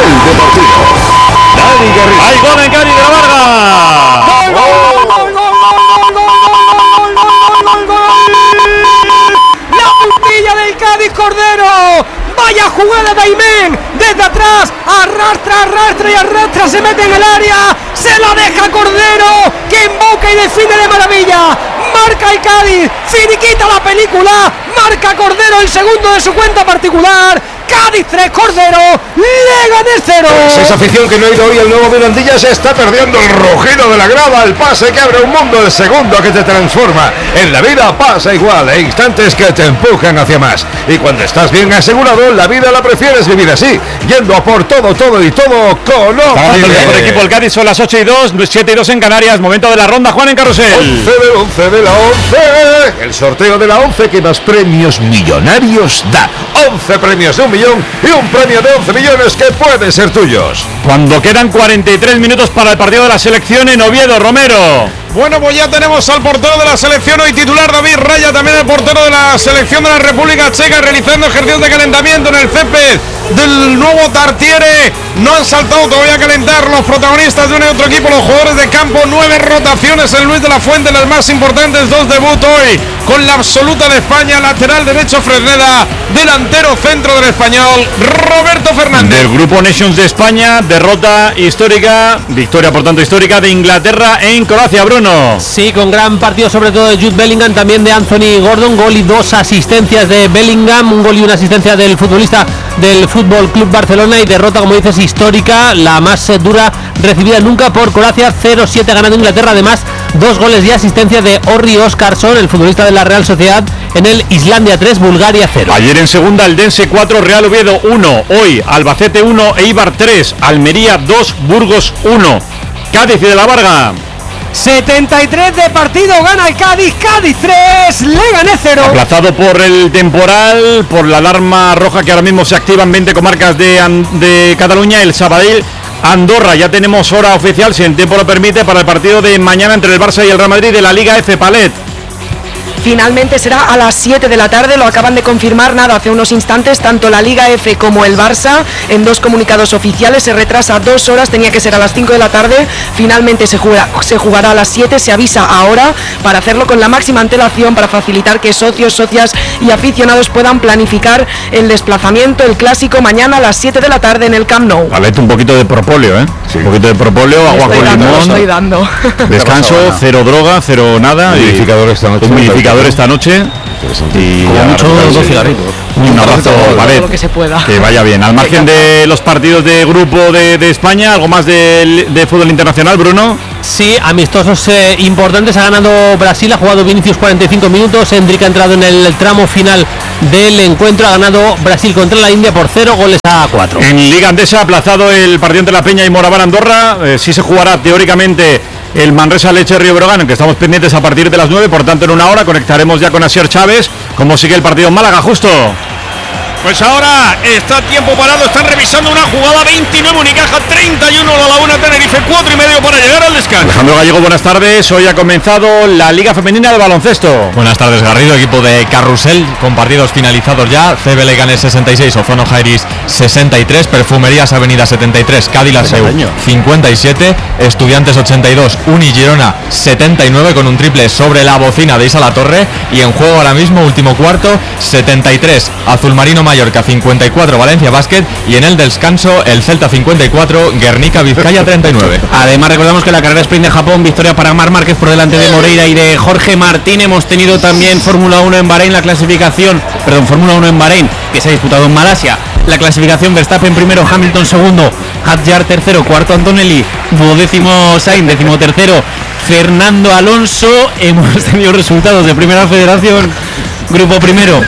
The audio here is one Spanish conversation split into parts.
de partido. Dani Garrido. ¡Hay gol en Cádiz de la Varga! La puntilla del Cádiz, Cordero. Vaya jugada de Aimén, desde atrás, arrastra, se mete en el área, se la deja Cordero, que emboca y define de maravilla, marca el Cádiz, finiquita la película, marca Cordero el segundo de su cuenta particular. Cádiz 3, Cordero, Leganés 0. Pues esa afición que no ha ido hoy al nuevo Mirandilla se está perdiendo el rugido de la grada, el pase que abre un mundo, el segundo que te transforma. En la vida pasa igual, hay instantes que te empujan hacia más. Y cuando estás bien asegurado, la vida la prefieres vivir así, yendo a por todo y todo con el mejor equipo del Cádiz, son las 8:02, 7:02 en Canarias, momento de la ronda, Juan en Carrusel. 11 de la 11, el sorteo de la 11 que más premios millonarios da. 11 premios de 1 millón y un premio de 11 millones que pueden ser tuyos. Cuando quedan 43 minutos para el partido de la selección en Oviedo, Romero. Bueno, pues ya tenemos al portero de la selección hoy titular, David Raya, también el portero de la selección de la República Checa, realizando ejercicios de calentamiento en el césped del nuevo Tartiere. No han saltado todavía a calentar los protagonistas de un y otro equipo, los jugadores de campo. 9 rotaciones en Luis de la Fuente, las más importantes, 2 debut hoy con la absoluta de España, lateral derecho Fresneda, delantero centro del español Roberto Fernández. Del grupo Nations de España, derrota histórica, victoria por tanto histórica de Inglaterra en Croacia, Bruno. Sí, con gran partido sobre todo de Jude Bellingham, también de Anthony Gordon, gol y 2 asistencias de Bellingham, un gol y una asistencia del futbolista del Fútbol Club Barcelona, y derrota, como dices, histórica, la más dura recibida nunca por Croacia, 0-7 ganando Inglaterra, además 2 goles y asistencia de Orri Oscarsson, el futbolista de la Real Sociedad, en el Islandia 3, Bulgaria 0. Ayer en segunda, Eldense 4, Real Oviedo 1, hoy Albacete 1, Eibar 3, Almería 2, Burgos 1. Cádiz y de la Varga. 73 de partido, gana el Cádiz, Cádiz 3, Leganés 0. Aplazado por el temporal, por la alarma roja que ahora mismo se activa en 20 comarcas de Cataluña, el Sabadell, Andorra. Ya tenemos hora oficial, si el tiempo lo permite, para el partido de mañana entre el Barça y el Real Madrid de la Liga F. Palet. Finalmente será a las 7 de la tarde, lo acaban de confirmar hace unos instantes, tanto la Liga F como el Barça, en 2 comunicados oficiales. Se retrasa 2 horas, tenía que ser a las 5 de la tarde, finalmente se jugará a las 7, se avisa ahora para hacerlo con la máxima antelación, para facilitar que socios, socias y aficionados puedan planificar el desplazamiento, el clásico, mañana a las 7 de la tarde en el Camp Nou. Palete, un poquito de propóleo, Sí. Un poquito de propóleo, agua con limón. Estoy dando. Descanso, 0 droga, 0 nada. Humidificador esta noche. Humidificador esta noche. Y como mucho 2 cigarritos. Un abrazo, Palet, lo que se pueda. que vaya bien. Al margen de los partidos de grupo de España, algo más de fútbol internacional, Bruno. Sí, amistosos importantes. Ha ganado Brasil, ha jugado Vinicius 45 minutos. Hendrik ha entrado en el tramo final del encuentro. Ha ganado Brasil contra la India por 0-4. En Liga Andesa, aplazado el partido entre La Peña y Moraván Andorra. Sí se jugará teóricamente el Manresa Leche Río Brogan, en que estamos pendientes a partir de las 9, por tanto en una hora conectaremos ya con Asier Chávez. ¿Cómo sigue el partido en Málaga, Justo? Pues ahora está tiempo parado, están revisando una jugada, 29 Unicaja, 31 La Laguna Tenerife, 4:30 para llegar al descanso. Alejandro Gallego, buenas tardes. Hoy ha comenzado la Liga Femenina de Baloncesto. Buenas tardes, Garrido, equipo de Carrusel, con partidos finalizados ya. CB Leganés 66, Ozono Jairis 63, Perfumerías Avenida 73, Cádiz Laseu 57, Estudiantes 82, Uni Girona 79, con un triple sobre la bocina de Isa La Torre. Y en juego ahora mismo, último cuarto, 73, Azulmarino Mallorca 54, Valencia Basket, y en el descanso el Celta 54, Guernica Vizcaya 39. Además recordamos que la carrera sprint de Japón, victoria para Mar Márquez por delante de Moreira y de Jorge Martín. Hemos tenido también Fórmula 1 en Bahrein, Fórmula 1 en Bahrein, que se ha disputado en Malasia. La clasificación: Verstappen primero, Hamilton segundo, Hadjar tercero, cuarto Antonelli, 12º Sainz, 13º Fernando Alonso. Hemos tenido resultados de Primera Federación. Grupo primero: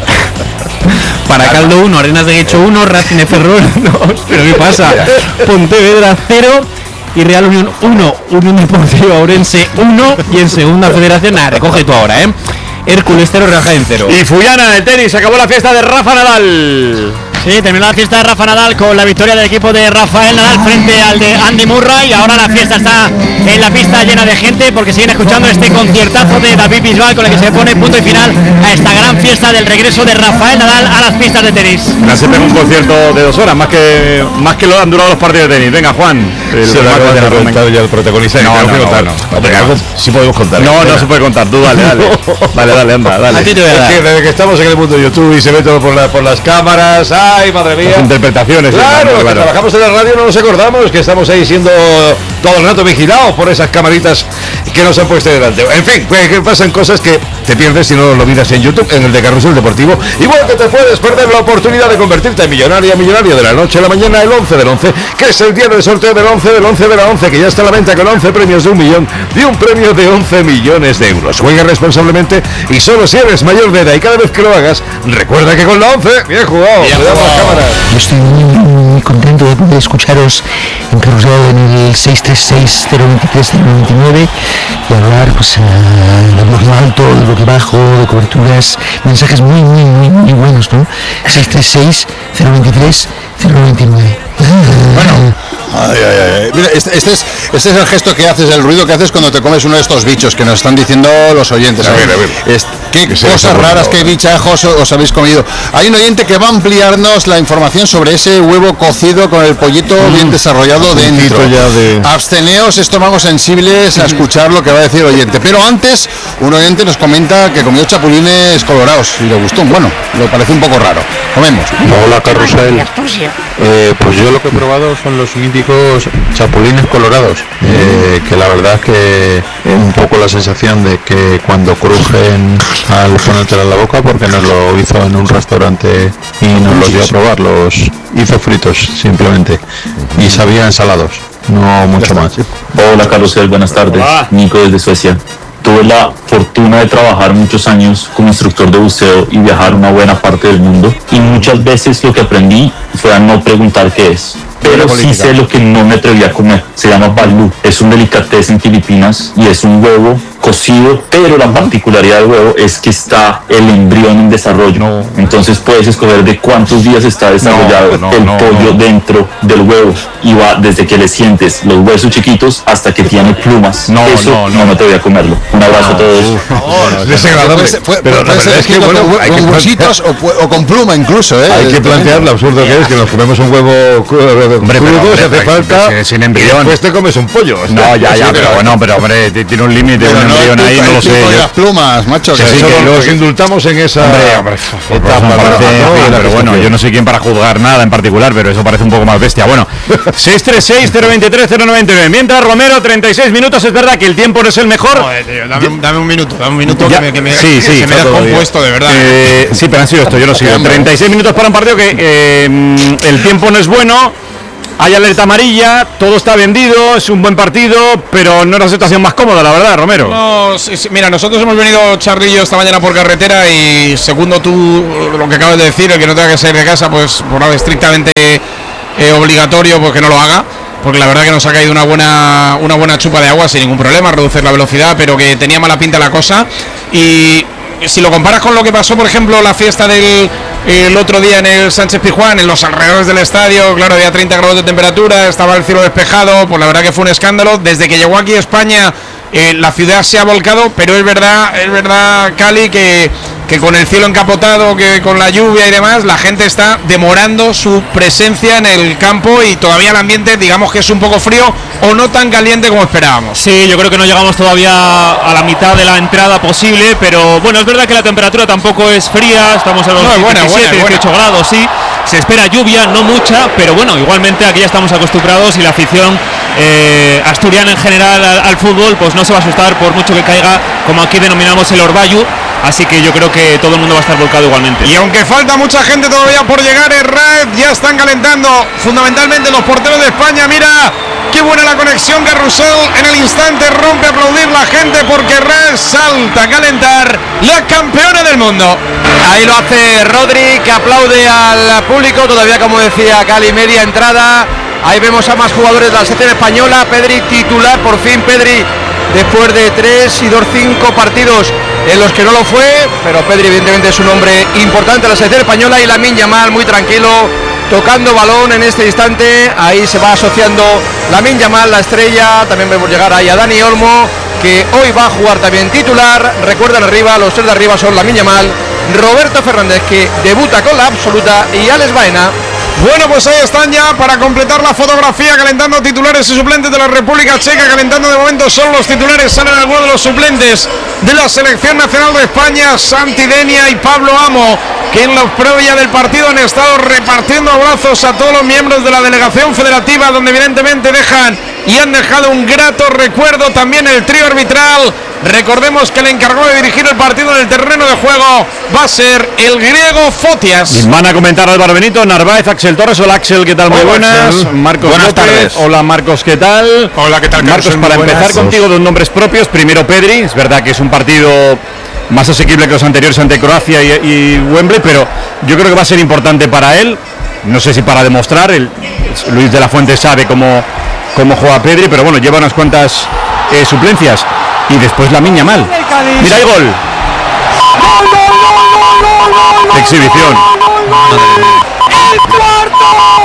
Paracaldo 1, Arenas de Guecho 1, Racing de Ferrol 2, ¿pero qué pasa? Pontevedra 0 y Real Unión 1, Unión Deportiva Ourense 1, y en Segunda Federación, recoge tú ahora, Hércules 0, Real Jaén 0. Y Fuyana, el tenis, acabó la fiesta de Rafa Nadal. Sí, terminó la fiesta de Rafa Nadal con la victoria del equipo de Rafael Nadal frente al de Andy Murray. Y ahora la fiesta está en la pista llena de gente porque siguen escuchando este conciertazo de David Bisbal con el que se pone punto y final a esta gran fiesta del regreso de Rafael Nadal a las pistas de tenis. Se pega un concierto de 2 horas, más que lo han durado los partidos de tenis. Venga, Juan. Se lo acaba de contar ya el protagonista. No, algo sí podemos contar. No se puede contar. Tú dale, anda, dale. A ti te voy a dar. Es que desde que estamos en el mundo de YouTube y se ve todo por las cámaras, ay, madre mía. Las interpretaciones. Claro, que trabajamos en la radio no nos acordamos que estamos ahí siendo todo el rato vigilados por esas camaritas que nos han puesto delante. En fin, que pasan cosas que te pierdes si no lo miras en YouTube, en el de Carrusel Deportivo. Igual que te puedes perder la oportunidad de convertirte en millonario de la noche a la mañana el 11 del 11, que es el día del sorteo del 11 del 11 de la 11, que ya está a la venta con 11 premios de 1 millón y un premio de 11 millones de euros. Juega responsablemente y solo si eres mayor de edad, y cada vez que lo hagas, recuerda que con la 11, bien jugado. Bien Cuidado jugado. las cámaras. Yo estoy muy contento de poder escucharos en Carrusel en el 636-023-029 y hablar pues de lo alto, de lo que bajo, de coberturas, mensajes muy buenos, ¿no? 636-023-029. Bueno, mira, este es el gesto que haces, el ruido que haces cuando te comes uno de estos bichos que nos están diciendo los oyentes. A ver. Qué Que se cosas les raras, ocurre. qué bichajos os habéis comido. Hay un oyente que va a ampliarnos la información sobre ese huevo cocido con el pollito bien desarrollado dentro. ya de- Absteneos, estómagos sensibles a escuchar lo que va a decir el oyente. Pero antes, un oyente nos comenta que comió chapulines colorados y le gustó. Bueno, le parece un poco raro. Comemos. Hola Carrusel, pues yo lo que he probado son los míticos chapulines colorados, que la verdad es que es un poco la sensación de que cuando crujen al ponértela en la boca, porque nos lo hizo en un restaurante y nos los dio a probar, los hizo fritos simplemente y sabían salados, no mucho más. Hola Carrusel, buenas tardes. Nico desde Suecia. Tuve la fortuna de trabajar muchos años como instructor de buceo y viajar una buena parte del mundo. Y muchas veces lo que aprendí fue a no preguntar qué es. Pero sí sé lo que no me atreví a comer. Se llama balú. Es un delicatessen en Filipinas y es un huevo cocido, pero la particularidad del huevo es que está el embrión en desarrollo. Entonces puedes escoger de cuántos días está desarrollado el pollo dentro del huevo y va desde que le sientes los huesos chiquitos hasta que tiene plumas. No me atreví a comerlo. Un abrazo a todos. Desagradable. Pero la verdad es que bueno, hay que huesitos o con pluma incluso, ¿eh? Hay que plantear lo absurdo que es que nos comemos un huevo crudo si hace falta sin y embrión. después te comes un pollo. No, ya, pero hombre, tiene un límite, un embrión ahí, no lo sé. De yo- las plumas, macho. Sí, que que eso- nos indultamos en esa etapa. Me parece, pero bueno, yo no soy quien para juzgar nada en particular, pero eso parece un poco más bestia. Bueno, 636-023-099. Mientras Romero, 36 minutos. Es verdad que el tiempo no es el mejor. Joder, tío, dame un minuto Ya, que me sí, se me está da todo bien. compuesto, de verdad. Sí, pero han sido esto, yo no sigo. 36 minutos para un partido que el tiempo no es bueno. Hay alerta amarilla, todo está vendido, es un buen partido, pero no es la situación más cómoda, la verdad, Romero. No, sí, mira, nosotros hemos venido, Charrillo, esta mañana por carretera y segundo tú lo que acabas de decir, el que no tenga que salir de casa, pues por algo estrictamente obligatorio, pues que no lo haga. Porque la verdad que nos ha caído una buena chupa de agua sin ningún problema, reducir la velocidad, pero que tenía mala pinta la cosa. Y si lo comparas con lo que pasó, por ejemplo, la fiesta del el otro día en el Sánchez Pizjuán, en los alrededores del estadio, claro, había 30 grados de temperatura, estaba el cielo despejado, pues la verdad que fue un escándalo. Desde que llegó aquí a España, la ciudad se ha volcado, pero es verdad, Cali, que con el cielo encapotado, que con la lluvia y demás, la gente está demorando su presencia en el campo y todavía el ambiente, digamos que es un poco frío o no tan caliente como esperábamos. Sí, yo creo que no llegamos todavía a la mitad de la entrada posible, pero bueno, es verdad que la temperatura tampoco es fría, estamos a los No, es buena, 17, 18 grados, sí. Se espera lluvia, no mucha, pero bueno, igualmente aquí ya estamos acostumbrados y la afición asturiana en general al fútbol pues no se va a asustar por mucho que caiga, como aquí denominamos el orvallo, así que yo creo que todo el mundo va a estar volcado igualmente. Y aunque falta mucha gente todavía por llegar, Herrad ya están calentando fundamentalmente los porteros de España. Mira qué buena la conexión, Carrusel en el instante rompe a aplaudir la gente porque Herrad salta a calentar, la campeona del mundo. Ahí lo hace Rodri, que aplaude al público, todavía como decía Cali, media entrada. Ahí vemos a más jugadores de la selección española. Pedri titular, por fin Pedri después de 3 y 5 partidos en los que no lo fue, pero Pedri evidentemente es un hombre importante en la selección española, y Lamine Yamal muy tranquilo, tocando balón en este instante. Ahí se va asociando Lamine Yamal, la estrella. También vemos llegar ahí a Dani Olmo, que hoy va a jugar también titular. Recuerdan arriba, los tres de arriba son Lamine Yamal, Roberto Fernández, que debuta con la absoluta, y Alex Baena. Bueno, pues ahí están ya para completar la fotografía, calentando titulares y suplentes de la República Checa. Calentando de momento solo los titulares, salen algunos de los suplentes de la Selección Nacional de España, Santi Denia y Pablo Amo, que en la previa del partido han estado repartiendo abrazos a todos los miembros de la delegación federativa, donde evidentemente han dejado un grato recuerdo. También el trío arbitral. Recordemos que el encargado de dirigir el partido en el terreno de juego va a ser el griego Fotias. Van a comentar Álvaro Benito, Narváez, Axel Torres. Hola Axel, ¿qué tal? Muy buenas. Axel. Marcos Buenas López. tardes. Hola Marcos, ¿qué tal? Hola, ¿qué tal? Marcos, para empezar contigo, dos nombres propios. Primero Pedri, es verdad que es un partido más asequible que los anteriores ante Croacia y Wembley, pero yo creo que va a ser importante para él. No sé si para demostrar, Luis de la Fuente sabe cómo juega Pedri, pero bueno, lleva unas cuantas suplencias. Y después Lamine Yamal. Mira el gol. Exhibición. El cuarto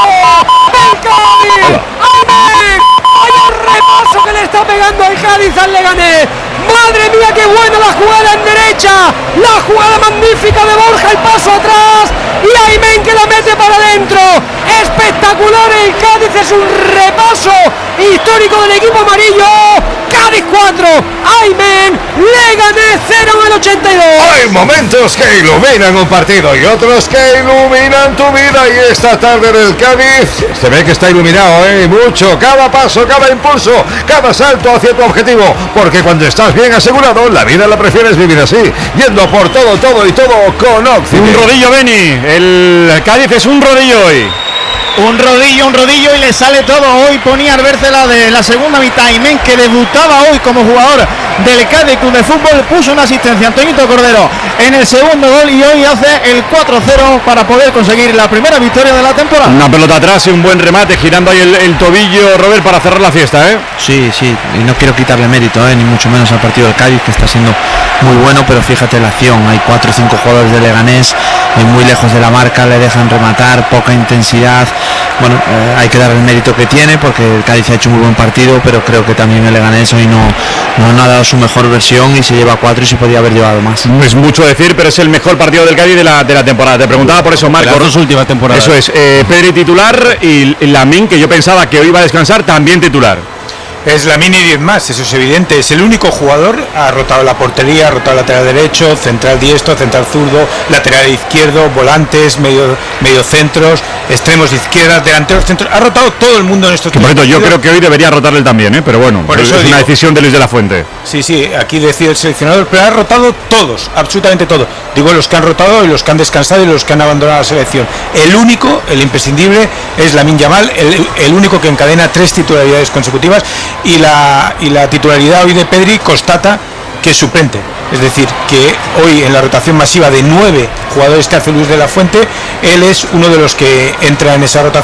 del Cádiz. ¡Amén! ¡Vaya repaso que le está pegando el Cádiz al Leganés! ¡Madre mía, qué buena la jugada en derecha! La jugada magnífica de Borja, el paso atrás, y Aymen que la mete para adentro. Espectacular el Cádiz, es un repaso histórico del equipo amarillo. Cádiz 4, Aymen, Leganés 0 en el 82. Hay momentos que iluminan un partido y otros que iluminan tu vida, y esta tarde en el Cádiz se ve que está iluminado, mucho, cada paso, cada impulso, cada salto hacia tu objetivo, porque cuando estás bien asegurado, la vida la prefieres vivir así, yendo por todo y todo con Occidente. Un rodillo, Beni, el Cádiz es un rodillo hoy. Un rodillo y le sale todo. Hoy ponía Arbércela de la segunda mitad. Aymen, que debutaba hoy como jugador del Cádiz Club de Fútbol, puso una asistencia a Antoñito Cordero en el segundo gol, y hoy hace el 4-0 para poder conseguir la primera victoria de la temporada. Una pelota atrás y un buen remate, girando ahí el tobillo, Robert, para cerrar la fiesta, Sí, y no quiero quitarle mérito, ni mucho menos al partido del Cádiz, que está siendo muy bueno, pero fíjate la acción, hay 4 o 5 jugadores de Leganés muy lejos de la marca, le dejan rematar, poca intensidad. Bueno, hay que dar el mérito que tiene, porque el Cádiz ha hecho un muy buen partido, pero creo que también el Leganés hoy no ha dado su mejor versión, y se lleva 4 y se podía haber llevado más. No es mucho decir, pero es el mejor partido del Cádiz de la temporada. Te preguntaba por eso, Marcos. Las 2 últimas temporadas. Eso es, Pedri titular, y Lamine, que yo pensaba que hoy iba a descansar, también titular. Es Lamine y 10 más, eso es evidente. Es el único jugador, ha rotado la portería, ha rotado lateral derecho, central diestro, central zurdo, lateral izquierdo, volantes, medio centros, extremos de izquierda, delanteros centros. Ha rotado todo el mundo en estos tiempos. Yo creo que hoy debería rotarle él también, pero bueno, por eso es una decisión de Luis de la Fuente. Sí, aquí decide el seleccionador, pero ha rotado todos, absolutamente todos. Digo, los que han rotado y los que han descansado y los que han abandonado la selección. El único, el imprescindible, es Lamine Yamal, el único que encadena 3 titularidades consecutivas. Y la titularidad hoy de Pedri constata que es suplente, es decir, que hoy en la rotación masiva de 9 jugadores que hace Luis de la Fuente, él es uno de los que entra en esa rotación.